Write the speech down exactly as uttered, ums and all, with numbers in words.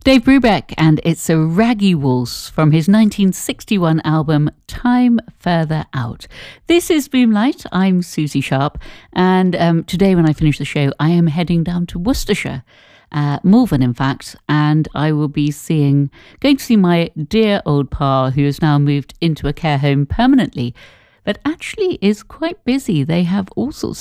Dave Brubeck, and it's a raggy waltz from his nineteen sixty-one album Time Further Out. This is Boomlight. I'm Susie Sharp, and um, today when I finish the show, I am heading down to Worcestershire, uh, Malvern in fact, and I will be seeing, going to see my dear old pa who has now moved into a care home permanently, but actually is quite busy. They have all sorts